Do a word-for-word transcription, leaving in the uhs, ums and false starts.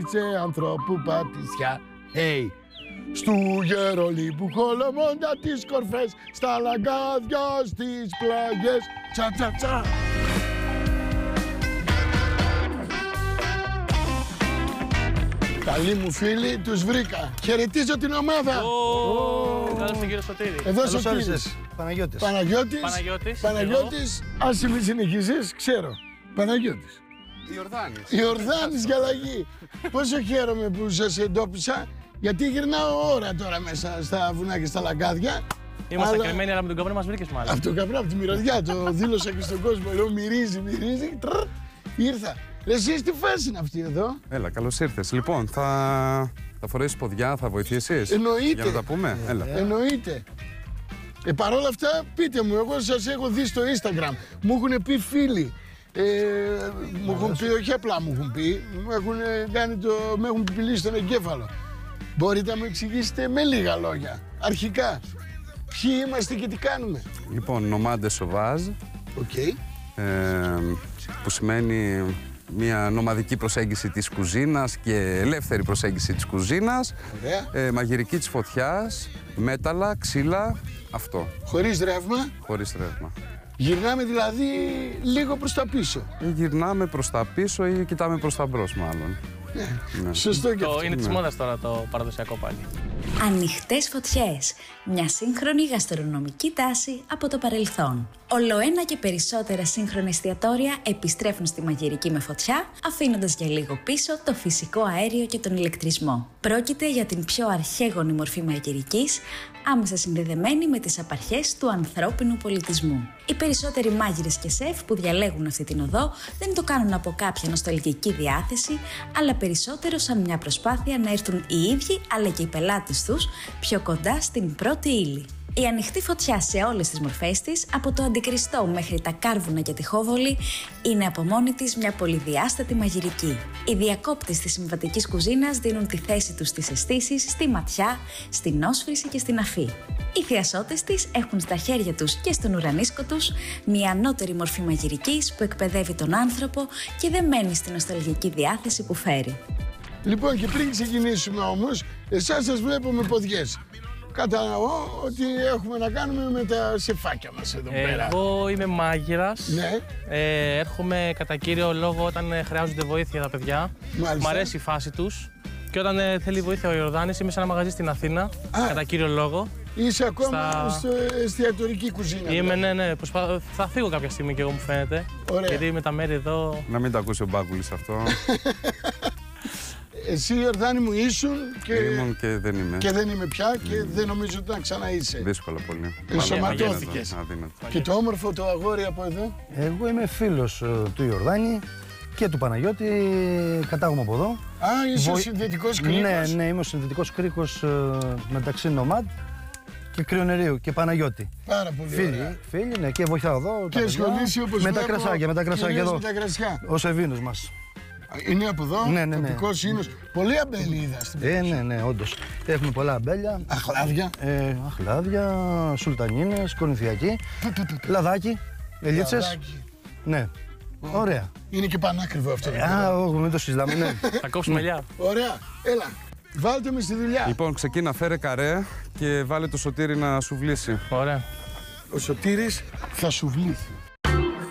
σε ανθρώπου πατησιά. Hey. Στου Γερολίπου χολομώντα τις κορφές, στα λαγκάδια, στις πλαγιές. Τσα τσα τσα. Καλοί μου φίλοι, τους βρήκα. Χαιρετίζω την ομάδα. Καλώς τον κύριο Σωτήρη. Εδώ Σωτήρης. Παναγιώτης. Παναγιώτης. Παναγιώτης. Παναγιώτης. Ας μη συνεχίσεις, ξέρω. Παναγιώτης. Ιορδάνης. Ιορδάνης για αλλαγή. Πόσο χαίρομαι που σας εντόπισα, γιατί γυρνάω ώρα τώρα μέσα στα βουνά και στα λαγκάδια. Είμαστε αλλά... κρυμμένοι, αλλά με τον καπνό μας βρήκες μάλλον. Από τον καπνό, από τη μυρωδιά, το δήλωσα και στον κόσμο. Λέω μυρίζει, μυρίζει. Τρρ, ήρθα. Εσείς τι φάση είναι αυτή εδώ? Έλα, καλώς ήρθες. Λοιπόν, θα, θα φορέσεις ποδιά, θα βοηθήσεις. Εννοείται. Για να τα πούμε. Έλα. Εννοείται. Ε, παρ' όλα αυτά, πείτε μου, εγώ σας έχω δει στο Instagram. Μου έχουν πει φίλοι. Ε, μου έχουν πει, όχι απλά μου έχουν πει, μου έχουν κάνει το, με έχουν πηλήσει τον εγκέφαλο. Μπορείτε να μου εξηγήσετε με λίγα λόγια, αρχικά, ποιοι είμαστε και τι κάνουμε? Λοιπόν, νομάντε σοβάζ, Okay. ε, που σημαίνει μια νομαδική προσέγγιση της κουζίνας και ελεύθερη προσέγγιση της κουζίνας. Ε, μαγειρική της φωτιάς, μέταλλα, ξύλα, αυτό. Χωρίς ρεύμα. Χωρίς ρεύμα. Γυρνάμε δηλαδή λίγο προς τα πίσω. Ή γυρνάμε προς τα πίσω ή κοιτάμε προς τα μπρος μάλλον. Ναι. Σωστό και το, αυτό. είναι της Ναι. μόδας τώρα το παραδοσιακό πάλι. Ανοιχτές φωτιές. Μια σύγχρονη γαστρονομική τάση από το παρελθόν. Ολοένα και περισσότερα σύγχρονα εστιατόρια επιστρέφουν στη μαγειρική με φωτιά, αφήνοντας για λίγο πίσω το φυσικό αέριο και τον ηλεκτρισμό. Πρόκειται για την πιο αρχαίγονη μορφή μαγειρικής, άμεσα συνδεδεμένη με τις απαρχές του ανθρώπινου πολιτισμού. Οι περισσότεροι μάγειρες και σεφ που διαλέγουν αυτή την οδό δεν το κάνουν από κάποια νοσταλγική διάθεση, αλλά περισσότερο σαν μια προσπάθεια να έρθουν οι ίδιοι αλλά και οι πελάτες τους πιο κοντά στην πρώτη ύλη. Η ανοιχτή φωτιά σε όλες τις μορφές της, από το αντικριστό μέχρι τα κάρβουνα και τη χόβολη, είναι από μόνη της μια πολυδιάστατη μαγειρική. Οι διακόπτες της συμβατικής κουζίνας δίνουν τη θέση τους στις αισθήσεις, στη ματιά, στην όσφρηση και στην αφή. Οι θειασότες της έχουν στα χέρια τους και στον ουρανίσκο τους μια ανώτερη μορφή μαγειρικής που εκπαιδεύει τον άνθρωπο και δεν μένει στην νοσταλγική διάθεση που φέρει. Λοιπόν, και πριν ξεκινήσουμε όμως, εσάς σας βλέπω με ποδιές. Κατανοώ ότι έχουμε να κάνουμε με τα σεφάκια μας εδώ Ε, πέρα. εγώ είμαι μάγειρας. Ναι. Ε, έρχομαι κατά κύριο λόγο όταν ε, χρειάζονται βοήθεια τα παιδιά. Μάλιστα. Μ' αρέσει η φάση τους. Και όταν ε, θέλει βοήθεια ο Ιορδάνης, είμαι σε ένα μαγαζί στην Αθήνα. Α. Κατά κύριο λόγο. Είσαι ακόμα Στα... στο εστιατορική κουζίνα. Είμαι, δηλαδή. ναι, ναι. Προσπα... Θα φύγω κάποια στιγμή κι εγώ, μου φαίνεται. Ωραία. Γιατί με τα μέρη εδώ. Να μην το ακούσει ο Μπάκουλης αυτό. Εσύ, Ιορδάνη μου, ήσουν και... Ήμουν και δεν είμαι. και δεν είμαι πια και δεν νομίζω ότι να ξαναείσαι. Δύσκολα πολύ. Ενσωματώθηκες. Αδύνατο. Και το όμορφο το αγόρι από εδώ. Εγώ είμαι φίλος ε, του Ιορδάνη και του Παναγιώτη, κατάγομαι από εδώ. Α, είσαι ο Βοη- συνδετικός κρίκος. Ναι, ναι, είμαι ο συνδετικός κρίκος ε, μεταξύ Νομάντ και Κρυονερίου και Παναγιώτη. Πάρα πολύ Φίλοι, ωραία. φίλοι, ναι, και βοηθάω εδώ. τα Και παιδιά, ασχολείσαι όπως με τα βλέπω, κρασάκια, με τα κρασάκια κυρίως εδώ. με τα κρασιά. Ο Σεβίνος μας. Είναι από εδώ, Ναι, ναι, ναι. τοπικός ίνος. Πολύ αμπέλι είδα στην Ε, περιοχή. ναι, ναι, όντως. Έχουμε πολλά αμπέλια. Αχλάδια. Ε, αχλάδια, σουλτανίνες, κορινθιακοί, λαδάκι, ελίτσες. Λαδάκι. Ναι, ωραία. Είναι και πανάκριβο αυτό. Ε, Α, όχι, μην το συζητάμε, ναι. Θα κόψουμε ελιά. Ωραία, έλα. Βάλτε με στη δουλειά. Λοιπόν, ξεκίνα, φέρε καρέ και βάλε το Σωτήρι να σου βλύσει. Ωραία. Ο Σωτήρης θα σου βλήθει.